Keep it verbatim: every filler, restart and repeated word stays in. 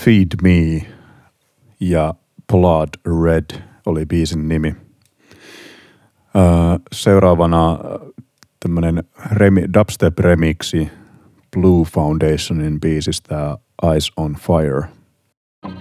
Feed Me ja Blood Red oli biisin nimi. Seuraavana tämmönen remi, dubstep-remiksi Blue Foundationin biisistä Eyes on Fire.